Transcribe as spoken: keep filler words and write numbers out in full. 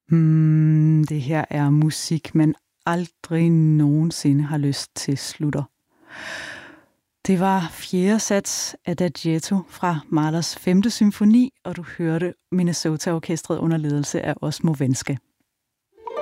Hmm, det her er musik, man aldrig nogensinde har lyst til slutter. Det var fjerde sats Adagietto fra Mahlers femte symfoni, og du hørte Minnesota Orkestret under ledelse af Osmo Venske.